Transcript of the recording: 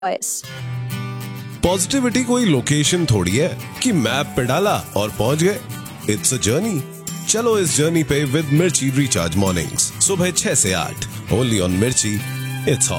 choice. Positivity कोई location थोड़ी है कि मैप पे डाला और पहुंच गए. It's a journey. चलो इस जर्नी पे विद मिर्ची रिचार्ज मॉर्निंग्स सुबह 6 से 8 ओनली ऑन मिर्ची. इट्स